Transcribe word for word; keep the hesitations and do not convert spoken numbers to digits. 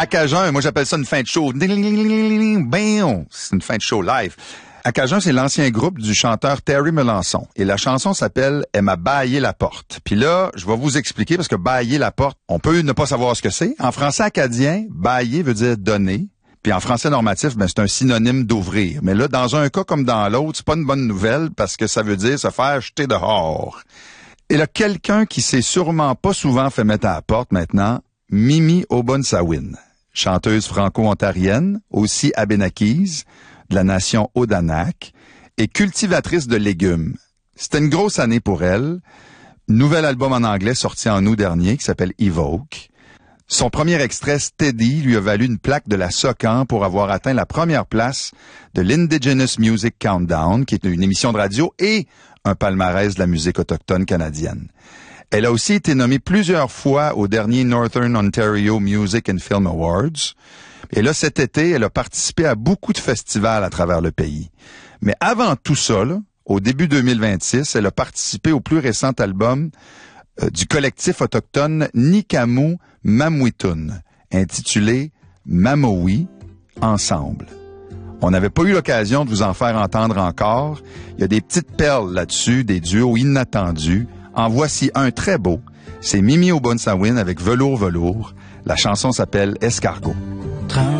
À Cajun, moi j'appelle ça une fin de show. Bam! C'est une fin de show live. À Cajun, c'est l'ancien groupe du chanteur Terry Melançon. Et la chanson s'appelle « Elle m'a baillé la porte ». Puis là, je vais vous expliquer, parce que « bailler la porte », on peut ne pas savoir ce que c'est. En français acadien, « bailler » veut dire « donner ». Puis en français normatif, ben c'est un synonyme d'ouvrir. Mais là, dans un cas comme dans l'autre, c'est pas une bonne nouvelle parce que ça veut dire se faire jeter dehors. Et là, quelqu'un qui s'est sûrement pas souvent fait mettre à la porte maintenant, Mimi Obunsawin, chanteuse franco-ontarienne, aussi abénaquise, de la nation Odanak, et cultivatrice de légumes. C'était une grosse année pour elle. Nouvel album en anglais sorti en août dernier qui s'appelle Evoke. Son premier extrait, Steady, lui a valu une plaque de la SOCAN pour avoir atteint la première place de l'Indigenous Music Countdown, qui est une émission de radio et un palmarès de la musique autochtone canadienne. Elle a aussi été nommée plusieurs fois au dernier Northern Ontario Music and Film Awards. Et là, cet été, elle a participé à beaucoup de festivals à travers le pays. Mais avant tout ça, là, au début deux mille vingt-six, elle a participé au plus récent album euh, du collectif autochtone Nikamu Mamwitun, intitulé Mamowi, Ensemble. On n'avait pas eu l'occasion de vous en faire entendre encore. Il y a des petites perles là-dessus, des duos inattendus. En voici un très beau. C'est Mimi Obunsawin avec Velours Velours. La chanson s'appelle Escargot.